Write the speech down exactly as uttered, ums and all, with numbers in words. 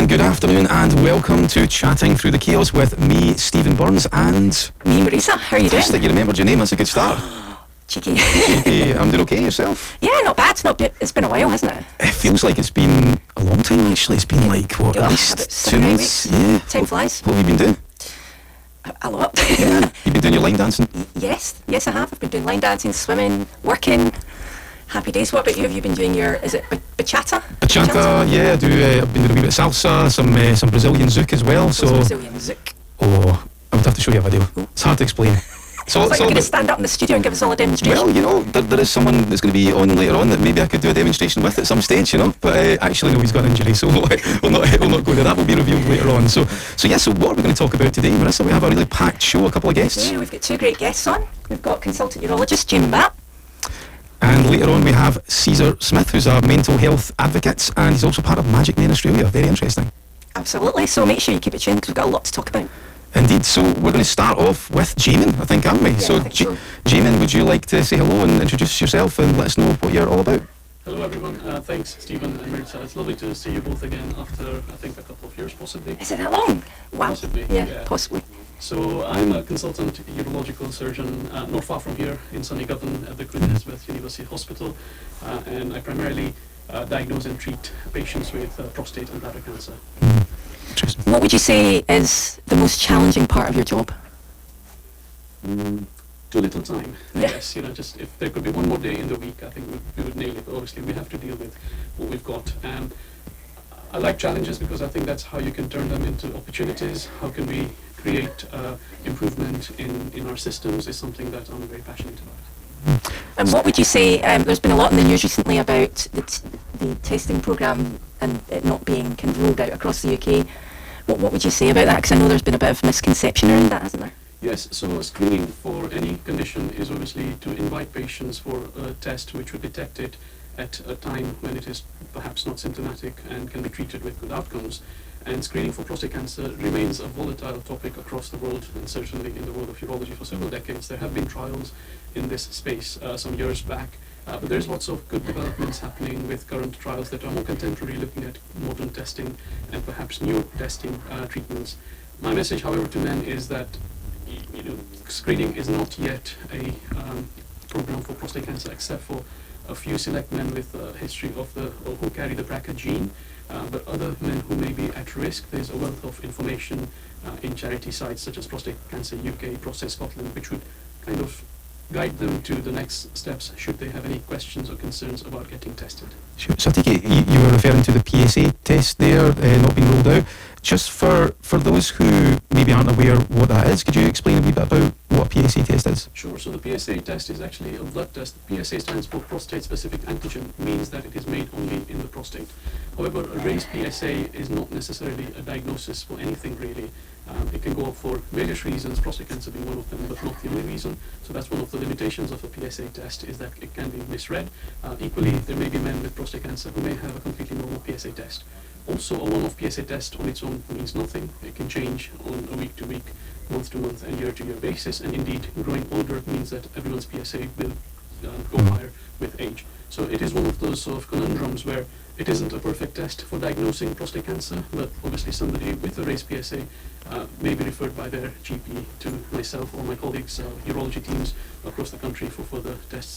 good afternoon and welcome to Chatting Through the Chaos with me, Stephen Burns, and... me, Marisa. How are you doing? Fantastic, you remembered your name, that's a good start. Cheeky. Cheeky. I'm doing okay, yourself? Yeah, not bad. Not bad. It's been a while, hasn't it? It feels like it's been a long time actually. It's been like, what, Oh, at least about two seven, eight months? weeks. Yeah. Time flies. What have you been doing? A, a lot. Yeah. You've been doing your line dancing? Yes, yes I have. I've been doing line dancing, swimming, working. Happy days. What about you? Have you been doing your, is it b- bachata? Bachata, yeah, I do. Uh, I've been doing a wee bit of salsa, some uh, some Brazilian zouk as well. So, Brazilian zouk. oh, I would have to show you a video. It's hard to explain. So, I thought so you were going to stand up in the studio and give us all a demonstration. well, you know, there, there is someone that's going to be on later on that maybe I could do a demonstration with at some stage, you know. But uh, actually, no, he's got an injury, so we'll, we'll not we'll not go there. That will be revealed later on. So, so yeah. So, what are we going to talk about today, Marisa? We have a really packed show. A couple of guests, Yeah, we've got two great guests on. We've got consultant urologist Jim Batt. and later on we have Caesar Smith, who's a mental health advocate, and he's also part of Magic Men Australia. Very interesting. Absolutely. So make sure you keep it tuned because we've got a lot to talk about. Indeed. So we're going to start off with Jamin, I think, aren't we? Yeah, so, I think J- so. Jamin, would you like to say hello and introduce yourself and let us know what you're all about? Hello everyone, uh, thanks Stephen and Marisa. It's lovely to see you both again after I think a couple of years possibly. Is it that long? Wow. Possibly, Yeah, yeah. possibly. So I'm a consultant urological surgeon uh, not far from here in sunny Govan at the Queen Elizabeth University Hospital, uh, and I primarily uh, diagnose and treat patients with uh, prostate and bladder cancer. Interesting. What would you say is the most challenging part of your job? Mm, too little time, I Yeah. guess. You know, just if there could be one more day in the week, I think we, we would nail it. But obviously, we have to deal with what we've got. And I like challenges because I think that's how you can turn them into opportunities. How can we create uh, improvement in, in our systems is something that I'm very passionate about. And what would you say, um, there's been a lot in the news recently about the, t- the testing programme and it not being kind of rolled out across the U K. What, what would you say about that? Because I know there's been a bit of misconception around that, hasn't there? Yes, so screening for any condition is obviously to invite patients for a test which would detect it at a time when it is perhaps not symptomatic and can be treated with good outcomes. And screening for prostate cancer remains a volatile topic across the world, and certainly in the world of urology for several decades. There have been trials in this space uh, some years back, uh, but there's lots of good developments happening with current trials that are more contemporary, looking at modern testing and perhaps new testing uh, treatments. My message, however, to men is that you know, screening is not yet a um, program for prostate cancer, except for a few select men with a history of the, or who carry the B R C A gene. Uh, but other men who may be at risk, there's a wealth of information uh, in charity sites such as Prostate Cancer U K, Prostate Scotland, which would kind of guide them to the next steps should they have any questions or concerns about getting tested. Sure. So I take it you, you were referring to the P S A test there, uh, not being rolled out. Just for, for those who maybe aren't aware what that is, could you explain a wee bit about what a P S A test is? Sure, so the P S A test is actually a blood test. P S A stands for prostate-specific antigen, means that it is made only in the prostate. However, a raised P S A is not necessarily a diagnosis for anything really. Um, it can go up for various reasons, prostate cancer being one of them, but not the only reason. So that's one of the limitations of a P S A test, is that it can be misread. Uh, equally, there may be men with prostate cancer who may have a completely normal P S A test. Also, a one-off P S A test on its own means nothing. It can change on a week-to-week, month-to-month, and year-to-year basis. And indeed, growing older means that everyone's P S A will uh, go higher with age. So it is one of those sort of conundrums where it isn't a perfect test for diagnosing prostate cancer, but obviously somebody with a raised P S A uh, may be referred by their G P to myself or my colleagues, uh, urology teams across the country for further tests